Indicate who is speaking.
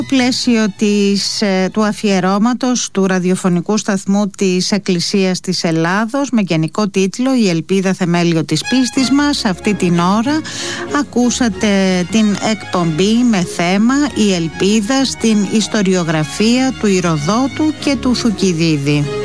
Speaker 1: Στο πλαίσιο του αφιερώματος του ραδιοφωνικού σταθμού της Εκκλησίας της Ελλάδος με γενικό τίτλο «Η ελπίδα θεμέλιο της πίστης μας», αυτή την ώρα ακούσατε την εκπομπή με θέμα «Η ελπίδα στην ιστοριογραφία του Ηροδότου και του Θουκυδίδη».